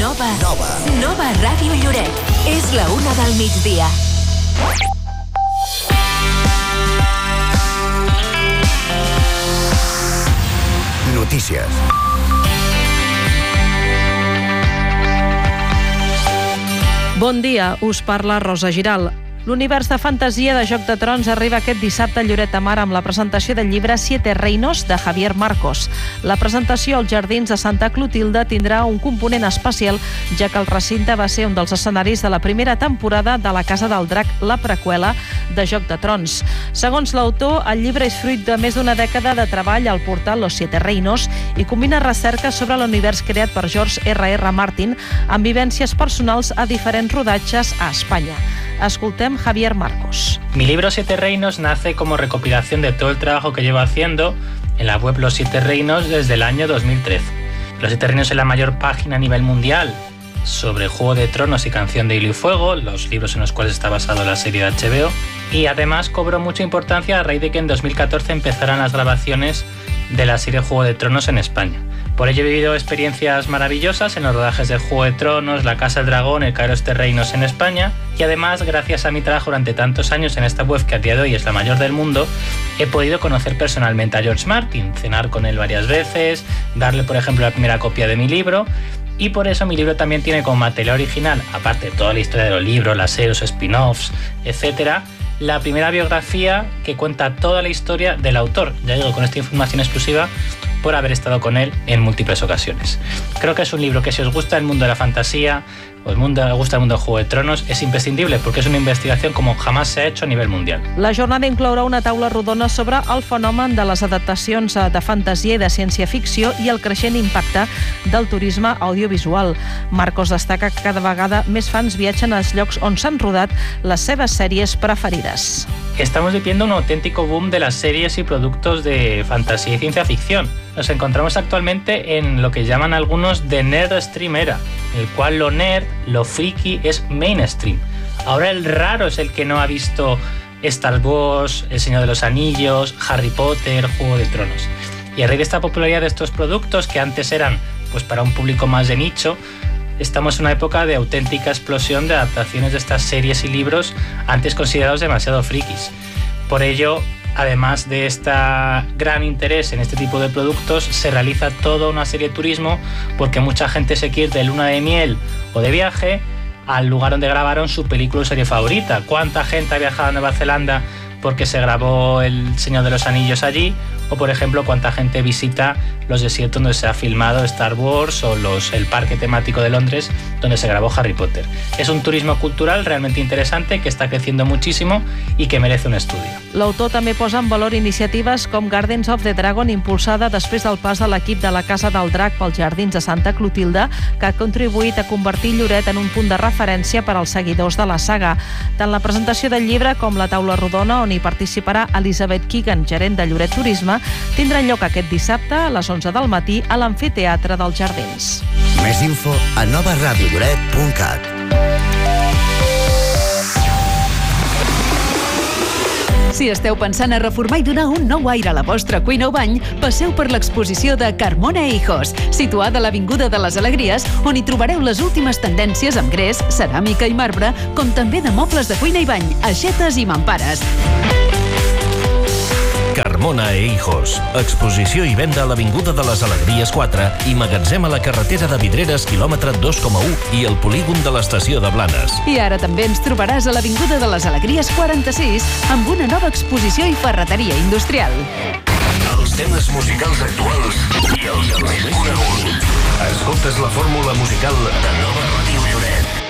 Nova Ràdio Lloret. És la 1 del migdia. Notícies. Bon dia, us parla Rosa Giral. L'univers de fantasia de Joc de Trons arriba aquest dissabte a Lloret de Mar amb la presentació del llibre Siete Reinos de Javier Marcos. La presentació als Jardins de Santa Clotilde tindrà un component especial, ja que el recinte va ser un dels escenaris de la primera temporada de La Casa del Drac, la preqüela de Joc de Trons. Segons l'autor, el llibre és fruit de més d'una dècada de treball al portal Los Siete Reinos i combina recerca sobre l'univers creat per George R.R. Martin amb vivències personals a diferents rodatges a Espanya. Escoltem Javier Marcos. Mi libro Siete Reinos nace como recopilación de todo el trabajo que llevo haciendo en la web Los Siete Reinos desde el año 2013. Los Siete Reinos es la mayor página a nivel mundial sobre Juego de Tronos y Canción de Hielo y Fuego, los libros en los cuales está basado la serie de HBO, y además cobró mucha importancia a raíz de que en 2014 empezaran las grabaciones de la serie Juego de Tronos en España. Por ello he vivido experiencias maravillosas en los rodajes de Juego de Tronos, La Casa del Dragón, El Kairos de Reinos en España, y además, gracias a mi trabajo durante tantos años en esta web que a día de hoy es la mayor del mundo, he podido conocer personalmente a George Martin, cenar con él varias veces, darle por ejemplo la primera copia de mi libro, y por eso mi libro también tiene como material original, aparte de toda la historia de los libros, las series, spin-offs, etc., la primera biografía que cuenta toda la historia del autor, ya digo, con esta información exclusiva por haber estado con él en múltiples ocasiones. Creo que es un libro que si os gusta el mundo de la fantasía o os gusta el mundo del Juego de Tronos, és imprescindible perquè és una investigació com jamás s'ha hecho a nivell mundial. La jornada inclourà una taula rodona sobre el fenomen de les adaptacions de fantasia i de ciència-ficció i el creixent impacte del turisme audiovisual. Marcos destaca que cada vegada més fans viatgen als llocs on s'han rodat les seves sèries preferides. Estamos viviendo un auténtico boom de las series y productos de fantasía y ciencia ficción. Nos encontramos actualmente en lo que llaman algunos de nerd stream era, en el cual lo nerd, lo friki es mainstream. Ahora el raro es el que no ha visto Star Wars, El Señor de los Anillos, Harry Potter, Juego de Tronos. Y a raíz de esta popularidad de estos productos que antes eran pues para un público más de nicho, estamos en una época de auténtica explosión de adaptaciones de estas series y libros antes considerados demasiado frikis. Por ello, además de este gran interés en este tipo de productos, se realiza toda una serie de turismo porque mucha gente se quiere ir de luna de miel o de viaje al lugar donde grabaron su película o serie favorita. ¿Cuánta gente ha viajado a Nueva Zelanda porque se grabó El Señor de los Anillos allí? O, por ejemplo, cuánta gente visita los desiertos donde se ha filmado Star Wars o el parque temático de Londres donde se grabó Harry Potter. Es un turismo cultural realmente interesante que està creciendo muchísimo y que merece un estudio. L'autor també posa en valor iniciatives com Gardens of the Dragon, impulsada després del pas de l'equip de la Casa del Drac pels Jardins de Santa Clotilde, que ha contribuït a convertir Lloret en un punt de referència per als seguidors de la saga. Tant la presentació del llibre com la taula rodona, on hi participarà Elisabeth Keegan, gerent de Lloret Turisme, tindran lloc aquest dissabte a les 11 del matí a l'Amfiteatre dels Jardins. Més info a novaradiolloret.cat. Si esteu pensant a reformar i donar un nou aire a la vostra cuina o bany, passeu per l'exposició de Carmona e Hijos, situada a l'Avinguda de les Alegries, on hi trobareu les últimes tendències amb gres, ceràmica i marbre, com també de mobles de cuina i bany, aixetes i mampares. Carmona e Hijos. Exposició i venda a l'Avinguda de les Alegries 4 i magatzem a la carretera de Vidreres, quilòmetre 2,1 i el polígon de l'estació de Blanes. I ara també ens trobaràs a l'Avinguda de les Alegries 46 amb una nova exposició i ferreteria industrial. Els temes musicals actuals i els més coneguts. Escoltes la fórmula musical de Nova Ràdio Lloret.